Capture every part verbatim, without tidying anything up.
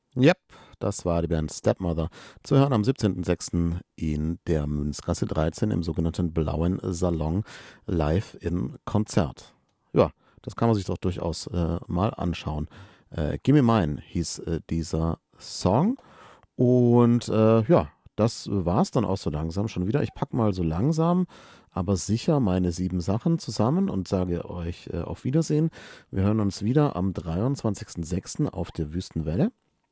Yep, das war die Band Stepmother. Zu hören am siebzehnten sechsten in der Münzgasse dreizehn im sogenannten Blauen Salon live in Konzert. Ja, das kann man sich doch durchaus äh, mal anschauen. Äh, Gimme Mine hieß äh, dieser Song. Und äh, ja, das war's dann auch so langsam schon wieder. Ich packe mal so langsam, aber sicher meine sieben Sachen zusammen und sage euch äh, auf Wiedersehen. Wir hören uns wieder am dreiundzwanzigsten sechsten auf der Wüstenwelle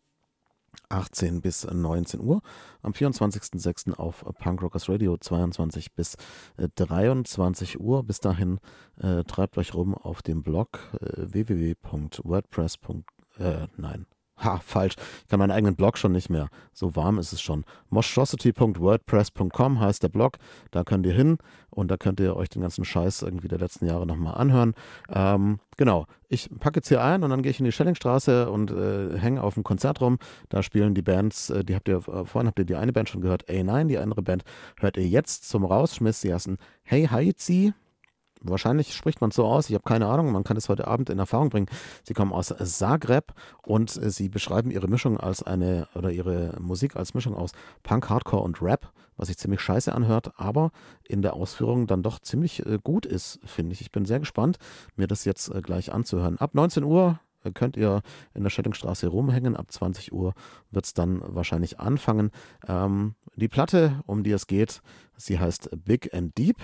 achtzehn bis neunzehn Uhr, am vierundzwanzigsten sechsten auf Punk Rockers Radio zweiundzwanzig bis dreiundzwanzig Uhr. Bis dahin äh, treibt euch rum auf dem Blog äh, w w w punkt wordpress. Äh, nein. Ha, falsch. Ich kann meinen eigenen Blog schon nicht mehr. So warm ist es schon. moshosity punkt wordpress punkt com heißt der Blog. Da könnt ihr hin und da könnt ihr euch den ganzen Scheiß irgendwie der letzten Jahre nochmal anhören. Ähm, genau. Ich packe jetzt hier ein und dann gehe ich in die Schellingstraße und äh, hänge auf dem Konzert rum. Da spielen die Bands, äh, die habt ihr, äh, vorhin habt ihr die eine Band schon gehört, A neun, die andere Band hört ihr jetzt zum Rausschmiss. Die ersten Hey Haizi. Wahrscheinlich spricht man es so aus, ich habe keine Ahnung, man kann es heute Abend in Erfahrung bringen. Sie kommen aus Zagreb und äh, sie beschreiben ihre Mischung als eine, oder ihre Musik als Mischung aus Punk, Hardcore und Rap, was sich ziemlich scheiße anhört, aber in der Ausführung dann doch ziemlich äh, gut ist, finde ich. Ich bin sehr gespannt, mir das jetzt äh, gleich anzuhören. Ab neunzehn Uhr äh, könnt ihr in der Schellingstraße rumhängen, ab zwanzig Uhr wird es dann wahrscheinlich anfangen. Ähm, die Platte, um die es geht, sie heißt Big and Deep,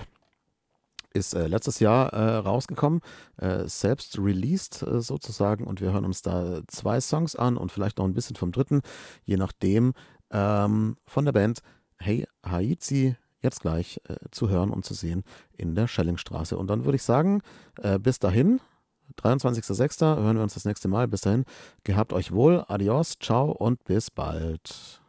ist äh, letztes Jahr äh, rausgekommen, äh, selbst released äh, sozusagen, und wir hören uns da zwei Songs an und vielleicht noch ein bisschen vom dritten, je nachdem, ähm, von der Band Hey Haizi, jetzt gleich äh, zu hören und zu sehen in der Schellingstraße. Und dann würde ich sagen, äh, bis dahin, dreiundzwanzigsten sechsten hören wir uns das nächste Mal. Bis dahin, gehabt euch wohl, adios, ciao und bis bald.